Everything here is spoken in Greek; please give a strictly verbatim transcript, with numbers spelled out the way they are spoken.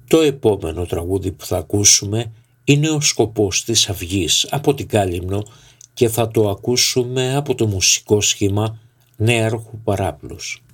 Το επόμενο τραγούδι που θα ακούσουμε είναι ο Σκοπός της Αυγής από την Κάλυμνο και θα το ακούσουμε από το μουσικό σχήμα Νέαρχου Παράπλους.